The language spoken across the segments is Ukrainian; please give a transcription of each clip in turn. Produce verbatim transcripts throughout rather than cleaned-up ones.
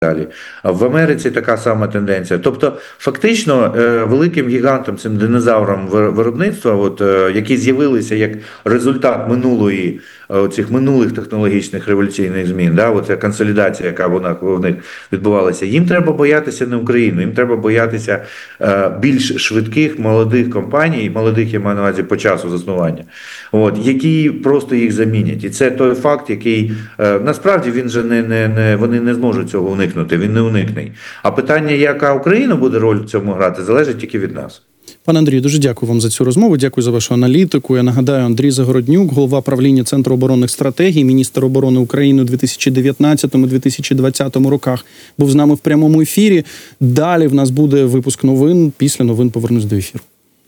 далі. А в Америці така сама тенденція. Тобто, фактично, великим гігантом, цим динозавром виробництва, от, які з'явилися як результат минулої, цих минулих технологічних революційних змін, да, оця консолідація, яка вона, в них відбувалася, їм треба боятися не Україну, їм треба боятися більш швидких, молодих компаній, молодих, я маю на увазі, по часу заснування, от, які просто їх замінять. І це той факт, який, насправді, він же не, не, не, вони не зможуть цього уникнути, він не уникний. А питання, яка Україна буде роль в цьому грати, залежить тільки від нас. Пане Андрію, дуже дякую вам за цю розмову, дякую за вашу аналітику. Я нагадаю, Андрій Загороднюк, голова правління Центру оборонних стратегій, міністр оборони України у дві тисячі дев'ятнадцятому - дві тисячі двадцятому роках, був з нами в прямому ефірі. Далі в нас буде випуск новин, після новин повернусь до ефіру.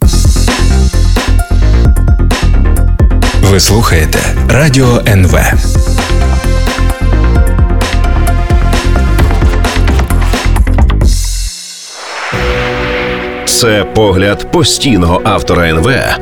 Ви слухаєте Радіо ен ве. Це погляд постійного автора ен ве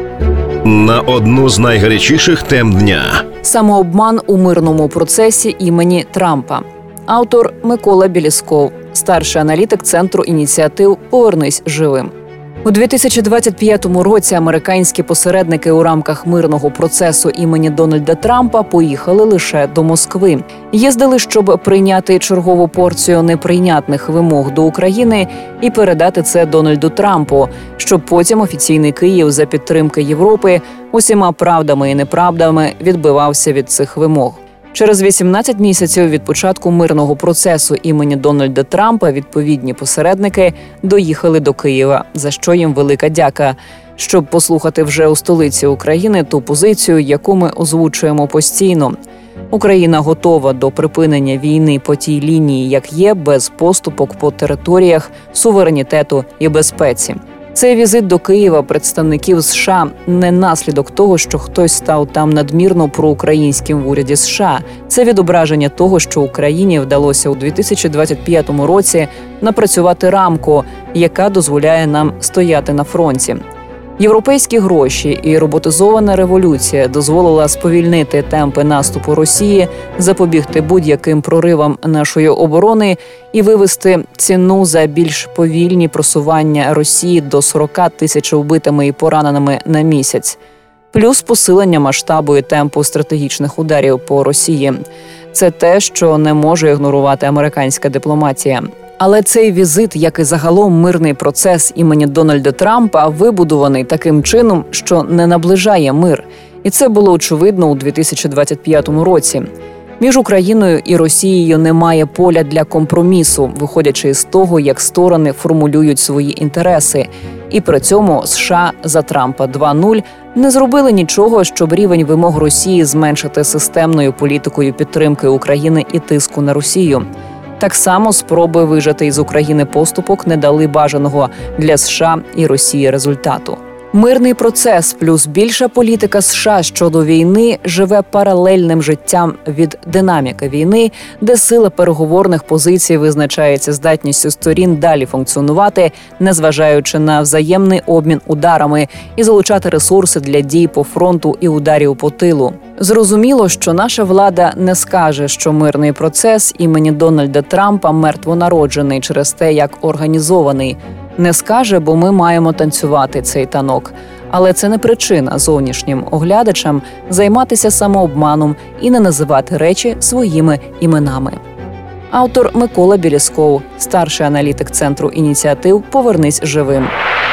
на одну з найгарячіших тем дня. Самообман у мирному процесі імені Трампа. Автор Микола Білісков, старший аналітик Центру ініціатив «Повернись живим». У дві тисячі двадцять п'ятому році американські посередники у рамках мирного процесу імені Дональда Трампа поїхали лише до Москви. Їздили, щоб прийняти чергову порцію неприйнятних вимог до України і передати це Дональду Трампу, щоб потім офіційний Київ за підтримки Європи усіма правдами і неправдами відбивався від цих вимог. Через вісімнадцять місяців від початку мирного процесу імені Дональда Трампа відповідні посередники доїхали до Києва, за що їм велика дяка, щоб послухати вже у столиці України ту позицію, яку ми озвучуємо постійно. Україна готова до припинення війни по тій лінії, як є, без поступок по територіях, суверенітету і безпеці. Цей візит до Києва представників США не наслідок того, що хтось став там надмірно проукраїнським в уряді США. Це відображення того, що Україні вдалося у дві тисячі двадцять п'ятому році напрацювати рамку, яка дозволяє нам стояти на фронті. Європейські гроші і роботизована революція дозволила сповільнити темпи наступу Росії, запобігти будь-яким проривам нашої оборони і вивести ціну за більш повільні просування Росії до сорок тисяч вбитими і пораненими на місяць. Плюс посилення масштабу і темпу стратегічних ударів по Росії. Це те, що не може ігнорувати американська дипломатія. Але цей візит, як і загалом мирний процес імені Дональда Трампа, вибудований таким чином, що не наближає мир. І це було очевидно у дві тисячі двадцять п'ятому році. Між Україною і Росією немає поля для компромісу, виходячи із того, як сторони формулюють свої інтереси. І при цьому США за Трампа два нуль не зробили нічого, щоб рівень вимог Росії зменшити системною політикою підтримки України і тиску на Росію. Так само спроби вижати із України поступок не дали бажаного для США і Росії результату. Мирний процес плюс більша політика США щодо війни живе паралельним життям від динаміки війни, де сила переговорних позицій визначається здатністю сторін далі функціонувати, незважаючи на взаємний обмін ударами і залучати ресурси для дій по фронту і ударів по тилу. Зрозуміло, що наша влада не скаже, що мирний процес імені Дональда Трампа мертвонароджений через те, як організований. Не скаже, бо ми маємо танцювати цей танок. Але це не причина зовнішнім оглядачам займатися самообманом і не називати речі своїми іменами. Автор Микола Білісков, старший аналітик Центру ініціатив «Повернись живим».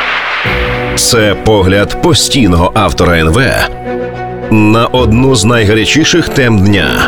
Це погляд постійного автора ен ве на одну з найгарячіших тем дня.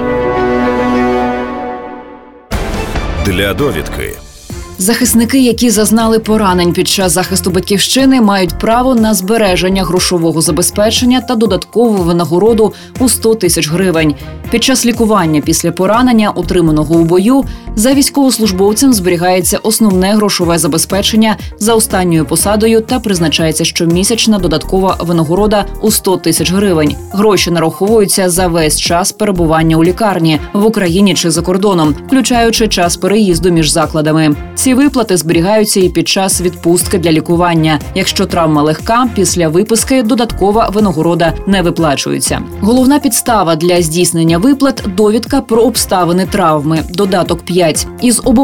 Для довідки. Захисники, які зазнали поранень під час захисту батьківщини, мають право на збереження грошового забезпечення та додаткову винагороду у сто тисяч гривень. Під час лікування після поранення, отриманого у бою, за військовослужбовцем зберігається основне грошове забезпечення за останньою посадою та призначається щомісячна додаткова винагорода у сто тисяч гривень. Гроші нараховуються за весь час перебування у лікарні, в Україні чи за кордоном, включаючи час переїзду між закладами. Ці виплати зберігаються і під час відпустки для лікування. Якщо травма легка, після виписки додаткова винагорода не виплачується. Головна підстава для здійснення виплат – довідка про обставини травми, додаток п'ять. Із